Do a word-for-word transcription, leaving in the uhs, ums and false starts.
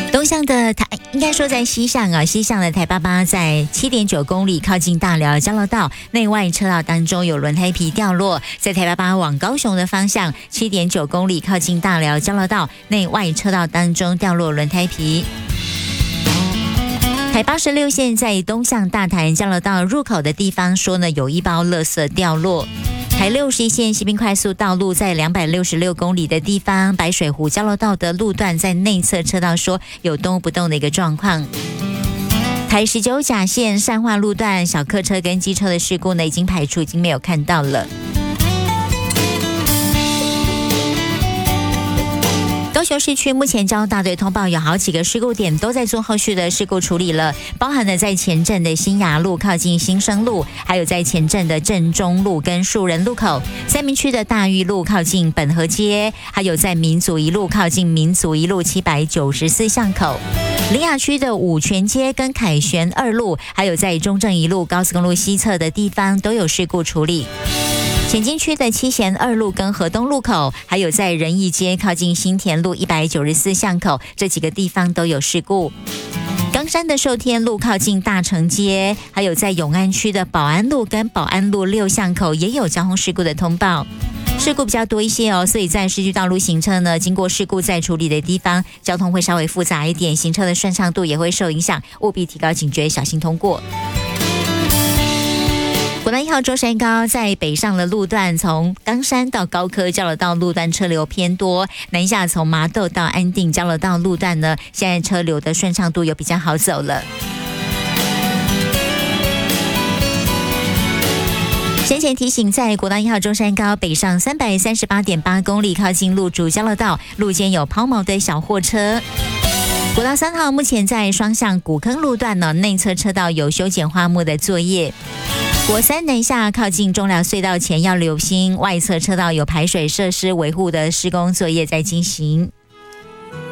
东向的台，应该说在西向啊，西向的台八八在 七点九 公里，靠近大寮交流道内外车道当中有轮胎皮掉落，在台八八往高雄的方向 七点九 公里，靠近大寮交流道内外车道当中掉落轮胎皮。台八十六线在东向大潭交流道入口的地方说呢，有一包垃圾掉落。台六十一线西滨快速道路在两百六十六公里的地方，白水湖交流道的路段在内侧车道说有动不动的一个状况。台十九甲线善化路段小客车跟机车的事故呢已经排除，已经没有看到了。高雄市区目前交通大队通报有好几个事故点都在做后续的事故处理了，包含了在前镇的新雅路靠近新生路，还有在前镇的正中路跟树人路口，三民区的大裕路靠近本河街，还有在民族一路靠近民族一路七百九十四巷口，苓雅区的五权街跟凯旋二路，还有在中正一路高速公路西侧的地方都有事故处理。前进区的七贤二路跟河东路口，还有在仁义街靠近新田路一百九十四巷口，这几个地方都有事故。冈山的寿天路靠近大成街，还有在永安区的保安路跟保安路六巷口也有交通事故的通报。事故比较多一些哦，所以在市区道路行车呢，经过事故再处理的地方，交通会稍微复杂一点，行车的顺畅度也会受影响，务必提高警觉，小心通过。国道一号舟山高在北上的路段，从冈山到高科交流道路段车流偏多，南下从麻豆到安定交流道路段呢，现在车流的顺畅度有比较好走了。先前提醒，在国道一号舟山高北上 三百三十八点八 公里，靠近路竹交流道路间有抛锚的小货车。国道三号目前在双向古坑路段呢，内侧车道有修剪花木的作业。国三南下靠近中寮隧道前要留心，外侧车道有排水设施维护的施工作业在进行。